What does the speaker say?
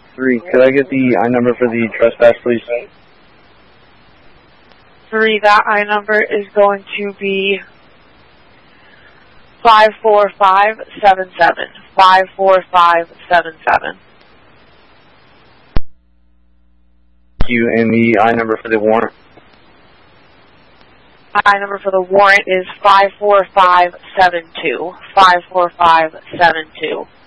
3. Could I get the I number for the trespass, please? 3, that I number is going to be 54577. 54577. Thank you. And the I number for the warrant? I number for the warrant is 54572. 54572.